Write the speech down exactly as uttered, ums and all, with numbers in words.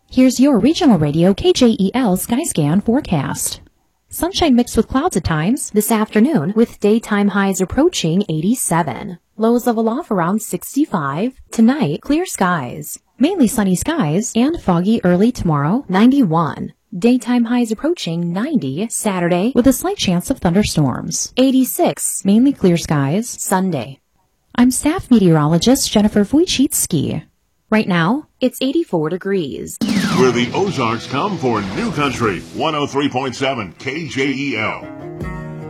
Here's your regional radio K J E L Skyscan forecast. Sunshine mixed with clouds at times this afternoon with daytime highs approaching eighty-seven. Lows level off around sixty-five. Tonight, clear skies. Mainly sunny skies and foggy early tomorrow, ninety-one. Daytime highs approaching ninety Saturday with a slight chance of thunderstorms. eighty-six. Mainly clear skies Sunday. I'm staff meteorologist Jennifer Wojcicki. Right now, it's eighty-four degrees. Where the Ozarks come for New Country, one oh three point seven K J E L.